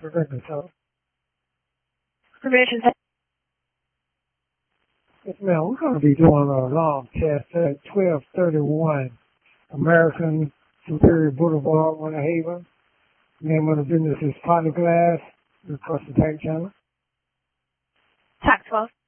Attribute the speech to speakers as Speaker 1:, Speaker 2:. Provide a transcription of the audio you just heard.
Speaker 1: Prevention Center.
Speaker 2: Prevention Center.
Speaker 1: Yes, ma'am. We're going to be doing an alarm test at 1231 American Superior Boulevard, Winter Haven. Name of the business is Polyglass. Request the tank channel.
Speaker 2: Tax 12.